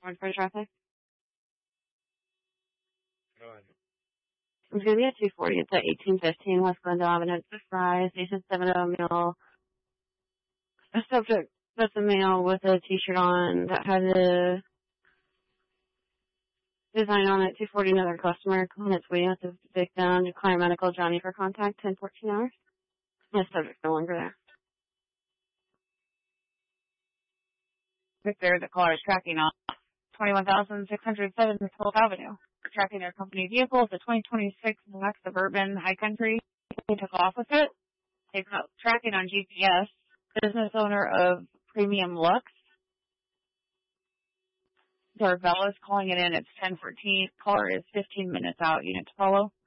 Orange for traffic. Go ahead. It's going to be at 240. It's at 1815 West Glendale Avenue. It's the Fry Station 70 male. A subject that's a male with a t-shirt on that has a design on it. 240 another customer on its way out to victim. Declare medical Johnny for contact 10-14 hours. The subject's no longer there. Victor, the caller is tracking on 21,607 12th Avenue. Tracking their company vehicle. It's a 2026 black Suburban High Country. They took off with it. They got tracking on GPS. Business owner of Premium Lux. Darvella's calling it in. It's 10:14. Caller is 15 minutes out. Unit to follow.